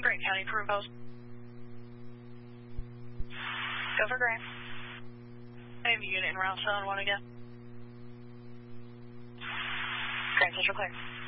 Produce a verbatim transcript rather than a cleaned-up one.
Grant County, Peru Post. Go for Grant. I have a unit in route seven one again. Grant Central clear.